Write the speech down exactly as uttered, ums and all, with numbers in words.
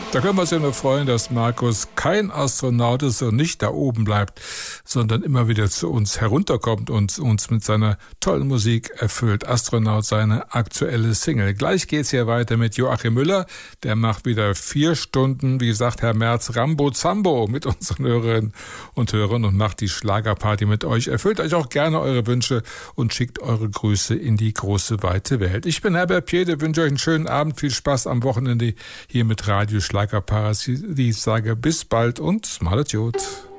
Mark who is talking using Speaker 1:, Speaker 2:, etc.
Speaker 1: Da können wir uns ja nur freuen, dass Markus kein Astronaut ist und nicht da oben bleibt, sondern immer wieder zu uns herunterkommt und uns mit seiner tollen Musik erfüllt. Astronaut, seine aktuelle Single. Gleich geht's hier weiter mit Joachim Müller. Der macht wieder vier Stunden, wie gesagt, Herr Merz, Rambo Zambo mit unseren Hörerinnen und Hörern und macht die Schlagerparty mit euch. Erfüllt euch auch gerne eure Wünsche und schickt eure Grüße in die große, weite Welt. Ich bin Herbert Piede, wünsche euch einen schönen Abend, viel Spaß am Wochenende hier mit Radio Schlagerparadies. Ich sage bis bald und malet Jod.